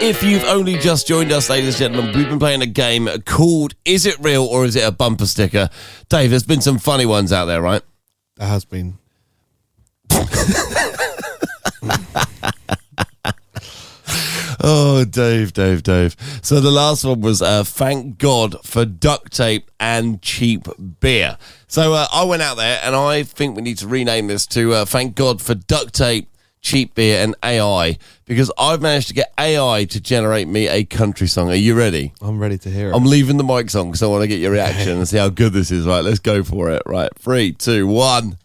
If you've only just joined us, ladies and gentlemen, we've been playing a game called Is It Real or Is It a Bumper Sticker? Dave, there's been some funny ones out there, right? There has been. Oh, Dave. So the last one was thank God for duct tape and cheap beer. So I went out there and I think we need to rename this to thank God for duct tape, cheap beer and AI, because I've managed to get AI to generate me a country song. Are you ready? I'm ready to hear it. I'm leaving the mics on because I want to get your reaction and see how good this is. Right, let's go for it. Right, 3, 2, 1.